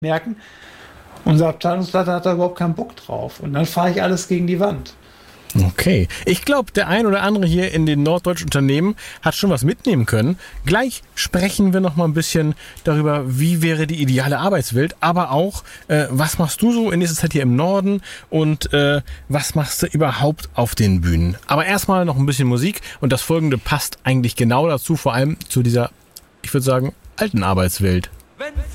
merken, unser Abteilungsleiter hat da überhaupt keinen Bock drauf. Und dann fahre ich alles gegen die Wand. Okay. Ich glaube, der ein oder andere hier in den norddeutschen Unternehmen hat schon was mitnehmen können. Gleich sprechen wir noch mal ein bisschen darüber, wie wäre die ideale Arbeitswelt, aber auch, was machst du so in nächster Zeit hier im Norden und was machst du überhaupt auf den Bühnen? Aber erstmal noch ein bisschen Musik und das Folgende passt eigentlich genau dazu, vor allem zu dieser, ich würde sagen, alten Arbeitswelt.